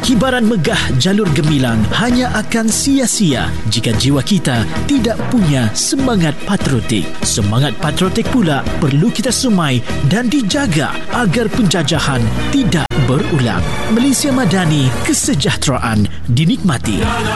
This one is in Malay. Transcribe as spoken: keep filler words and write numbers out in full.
Kibaran megah jalur gemilang hanya akan sia-sia jika jiwa kita tidak punya semangat patriotik. Semangat patriotik pula perlu kita semai dan dijaga agar penjajahan tidak berulang. Malaysia Madani, kesejahteraan dinikmati.